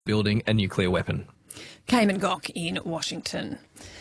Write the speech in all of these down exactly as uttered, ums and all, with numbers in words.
building a nuclear weapon. Cayman Gok in Washington.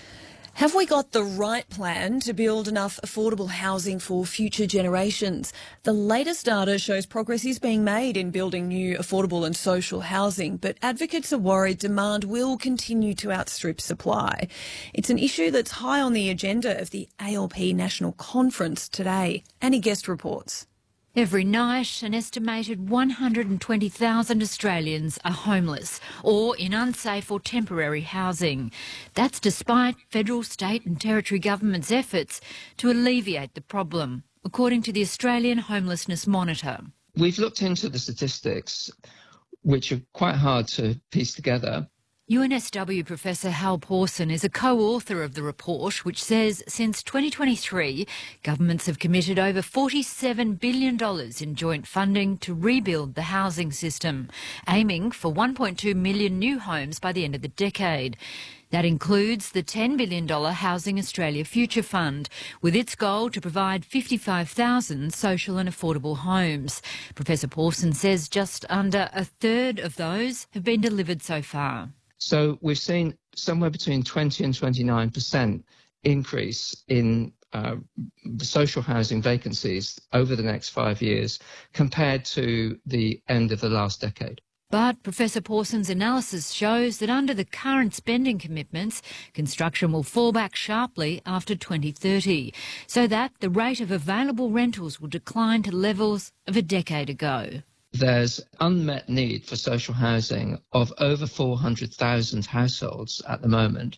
Have we got the right plan to build enough affordable housing for future generations? The latest data shows progress is being made in building new affordable and social housing, but advocates are worried demand will continue to outstrip supply. It's an issue that's high on the agenda of the A L P National Conference today. Annie Guest reports. Every night, an estimated one hundred twenty thousand Australians are homeless or in unsafe or temporary housing. That's despite federal, state and territory governments' efforts to alleviate the problem, according to the Australian Homelessness Monitor. We've looked into the statistics, which are quite hard to piece together. U N S W Professor Hal Pawson is a co-author of the report, which says since twenty twenty-three, governments have committed over forty-seven billion dollars in joint funding to rebuild the housing system, aiming for one point two million new homes by the end of the decade. That includes the ten billion dollars Housing Australia Future Fund, with its goal to provide fifty-five thousand social and affordable homes. Professor Pawson says just under a third of those have been delivered so far. So we've seen somewhere between twenty and twenty-nine percent increase in uh, social housing vacancies over the next five years compared to the end of the last decade. But Professor Pawson's analysis shows that under the current spending commitments, construction will fall back sharply after twenty thirty, so that the rate of available rentals will decline to levels of a decade ago. There's unmet need for social housing of over four hundred thousand households at the moment,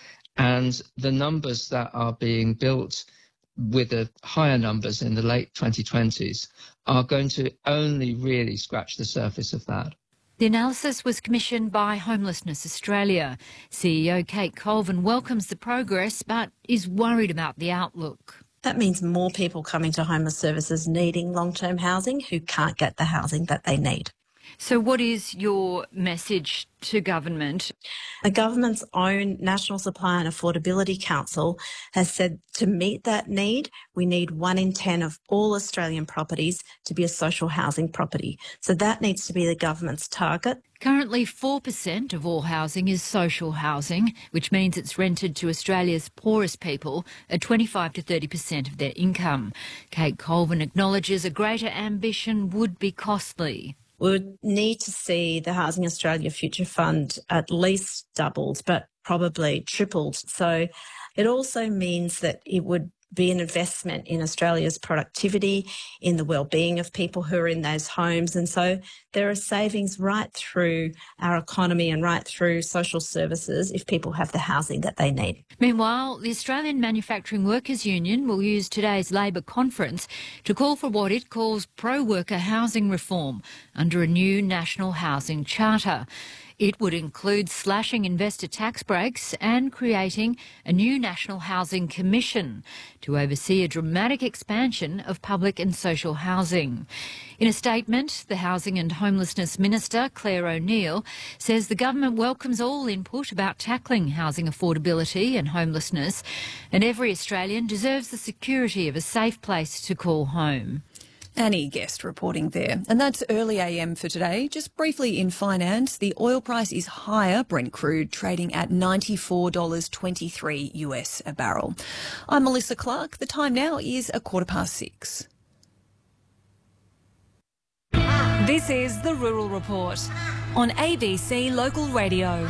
and the numbers that are being built with the higher numbers in the late twenty twenties are going to only really scratch the surface of that. The analysis was commissioned by Homelessness Australia. C E O Kate Colvin welcomes the progress but is worried about the outlook. That means more people coming to homeless services needing long-term housing who can't get the housing that they need. So what is your message to government? The government's own National Supply and Affordability Council has said to meet that need, we need one in ten of all Australian properties to be a social housing property. So that needs to be the government's target. Currently, four percent of all housing is social housing, which means it's rented to Australia's poorest people at twenty-five to thirty percent of their income. Kate Colvin acknowledges a greater ambition would be costly. We would need to see the Housing Australia Future Fund at least doubled, but probably tripled. So it also means that it would be an investment in Australia's productivity, in the well-being of people who are in those homes. And so there are savings right through our economy and right through social services if people have the housing that they need. Meanwhile, the Australian Manufacturing Workers Union will use today's Labor conference to call for what it calls pro-worker housing reform under a new national housing charter. It would include slashing investor tax breaks and creating a new National Housing Commission to oversee a dramatic expansion of public and social housing. In a statement, the Housing and Homelessness Minister, Claire O'Neill, says the government welcomes all input about tackling housing affordability and homelessness, and every Australian deserves the security of a safe place to call home. Annie Guest reporting there. And that's early A M for today. Just briefly in finance, the oil price is higher, Brent crude trading at ninety-four dollars twenty-three US a barrel. I'm Melissa Clark. The time now is a quarter past six. This is the Rural Report on A B C Local Radio.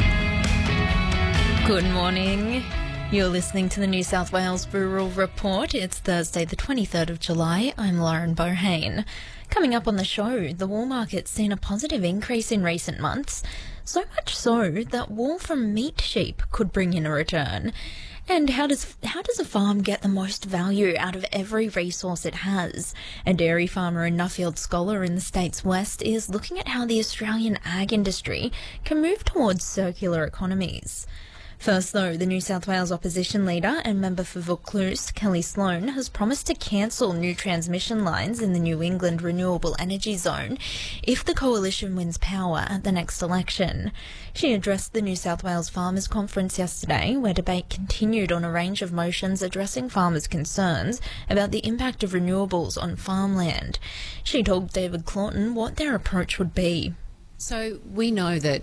Good morning. You're listening to the New South Wales Rural Report. It's Thursday the twenty-third of July. I'm Lauren Bohane. Coming up on the show, the wool market's seen a positive increase in recent months, so much so that wool from meat sheep could bring in a return. And how does how does a farm get the most value out of every resource it has? A dairy farmer and Nuffield scholar in the state's west is looking at how the Australian ag industry can move towards circular economies. First, though, the New South Wales opposition leader and member for Vaucluse, Kelly Sloan, has promised to cancel new transmission lines in the New England Renewable Energy Zone if the coalition wins power at the next election. She addressed the New South Wales Farmers Conference yesterday, where debate continued on a range of motions addressing farmers' concerns about the impact of renewables on farmland. She told David Claughton what their approach would be. So we know that